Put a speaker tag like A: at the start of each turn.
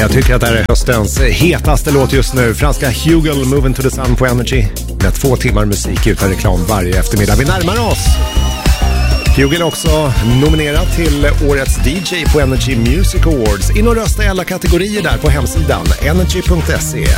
A: Jag tycker att det här är höstens hetaste låt just nu. Franska Hugel, Moving to the Sun på Energy. Med 2 timmar musik utan reklam varje eftermiddag. Vi närmar oss. Hugel är också nominerad till årets DJ på Energy Music Awards. In och rösta i alla kategorier där på hemsidan energy.se.